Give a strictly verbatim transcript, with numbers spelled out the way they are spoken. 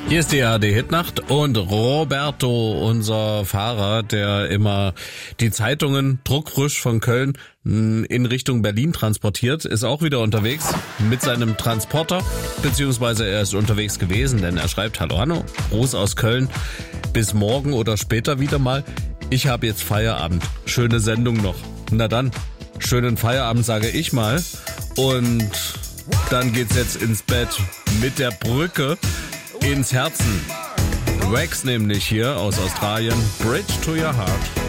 Hier ist die A R D-Hitnacht und Roberto, unser Fahrer, der immer die Zeitungen druckfrisch von Köln in Richtung Berlin transportiert, ist auch wieder unterwegs mit seinem Transporter, beziehungsweise er ist unterwegs gewesen, denn er schreibt: Hallo Hanno, Gruß aus Köln, bis morgen oder später wieder mal. Ich habe jetzt Feierabend, schöne Sendung noch. Na dann, schönen Feierabend sage ich mal und dann geht's jetzt ins Bett mit der Brücke ins Herzen. Wax nämlich hier aus Australien, Bridge to Your Heart.